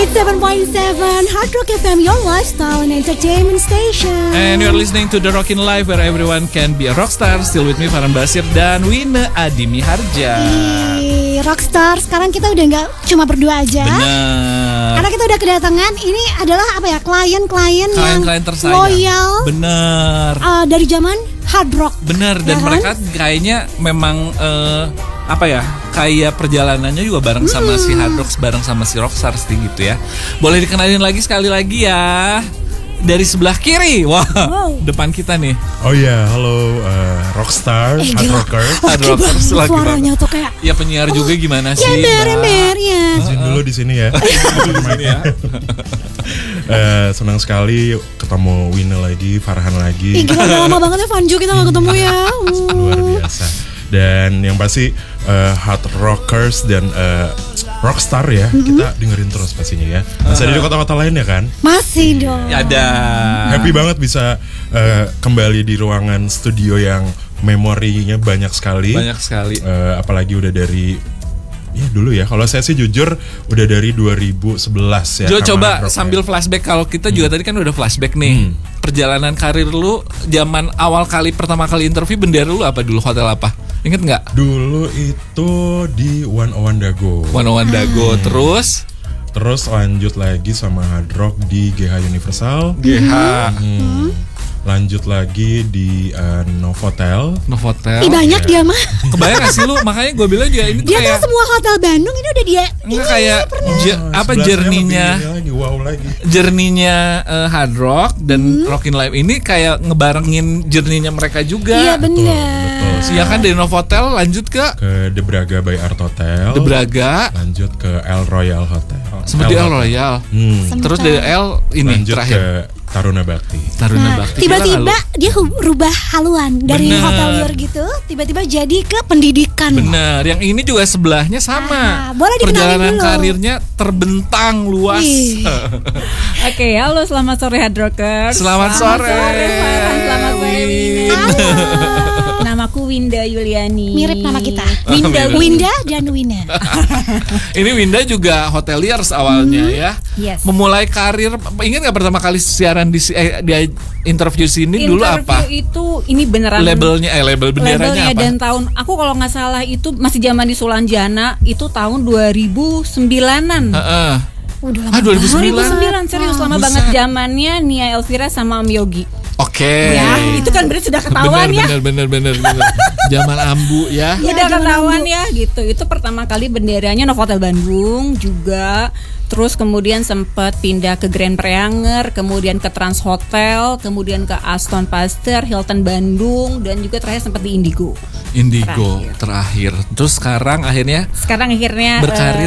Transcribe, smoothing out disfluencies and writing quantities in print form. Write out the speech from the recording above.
87.7 Hard Rock FM, your lifestyle and entertainment station. And you're listening to The Rockin' Life, where everyone can be a rockstar. Still with me, Farhan Basir dan Wina Adimi Harja. Rockstar, sekarang kita udah nggak cuma berdua aja. Bener. Karena kita udah kedatangan, ini adalah apa ya, klien-klien yang tersayang. loyal. Bener. Dari zaman hard rock. Bener, dan ya mereka kayaknya memang kayak perjalanannya juga bareng sama si Hard Rocks, bareng sama si Rockstars gitu ya. Boleh dikenalin lagi sekali lagi ya. Dari sebelah kiri, depan kita nih. Oh iya, halo Rockstar, Hard Rockers. Hard Rockers lagi suaranya tuh kayak. Ya penyiar juga gimana sih? Ember ya. Izin dulu di sini ya. Senang sekali ketemu Wina lagi, Farhan lagi. Gila, udah lama banget ya Fanju kita gak ketemu ya. Luar biasa. Dan yang pasti Hard Rockers dan Rockstar ya, kita dengerin terus pastinya ya. Masih ada di kota-kota lain ya kan? Masih dong. Ya ada. Happy banget bisa kembali di ruangan studio yang memorinya banyak sekali. Banyak sekali. Apalagi udah dari dulu ya. Kalau saya sih jujur udah dari 2011 ya. Jo, coba sambil flashback, kalau kita juga tadi kan udah flashback nih. Perjalanan karir lu zaman awal kali pertama kali interview, bendera lu apa dulu, hotel apa? Ingat nggak? Dulu itu di 101 Dago. 101 Dago, terus lanjut lagi sama Hard Rock di GH Universal. GH. Lanjut lagi di Novotel. Novotel. Banyak dia mah. Kebayang gak sih lu? Makanya gue bilang juga ini tuh Dia kayak tuh semua hotel Bandung ini udah dia. enggak kayak journey-nya Hard Rock dan Rockin' Life ini kayak ngebarengin journey-nya mereka juga. Iya benar. Iya kan, dari Novotel lanjut ke The Braga by Art Hotel. The Braga. Lanjut ke El Royal Hotel. Sempet di El Royal. Terus dari El ini lanjut terakhir ke Taruna Bakti. Tiba-tiba dia rubah haluan dari hotel liar gitu, tiba-tiba jadi ke pendidikan. Bener, yang ini juga sebelahnya sama. Boleh dikenalin perjalanan dulu. karirnya terbentang luas. Oke, halo, selamat sore Hard Rockers. Selamat sore. Farhan, selamat sore Win. Halo. Namaku Winda Yuliani. Mirip nama kita. Winda dan Wina. Ini Winda juga hoteliers awalnya ya. Yes. Memulai karir, ingat nggak pertama kali siaran di interview sini dulu apa? Itu ini beneran Label benderanya apa? Dan tahun aku kalau nggak salah itu masih zaman di Sulanjana, itu tahun 2009-an. Udah lama. 2009 serius, lama banget zamannya Nia Elvira sama Om Yogi. Oke. Ya, itu kan berarti sudah ketahuan ya. Bener. Zaman ambu ya. Udah ketahuan ya gitu. Itu pertama kali benderanya Novotel Bandung juga. Terus kemudian sempat pindah ke Grand Preanger, kemudian ke Trans Hotel, kemudian ke Aston Pasteur, Hilton Bandung, dan juga terakhir sempat di Indigo. Terakhir. Terus sekarang akhirnya berkarir